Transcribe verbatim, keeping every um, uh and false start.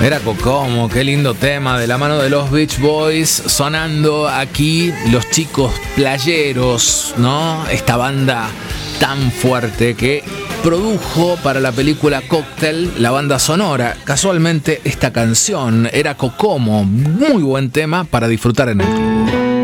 Era Kokomo, qué lindo tema, de la mano de los Beach Boys, sonando aquí Los Chicos Playeros, ¿no? Esta banda tan fuerte que produjo para la película Cóctel la banda sonora. Casualmente esta canción era Kokomo, muy buen tema para disfrutar en el club.